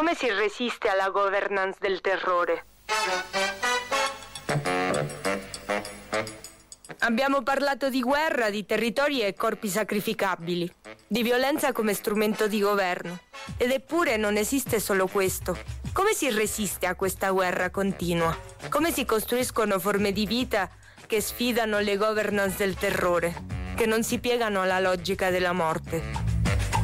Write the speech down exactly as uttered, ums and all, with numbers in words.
Come si resiste alla governance del terrore? Abbiamo parlato di guerra, di territori e corpi sacrificabili, di violenza come strumento di governo. Ed eppure non esiste solo questo. Come si resiste a questa guerra continua? Come si costruiscono forme di vita che sfidano le governance del terrore, che non si piegano alla logica della morte?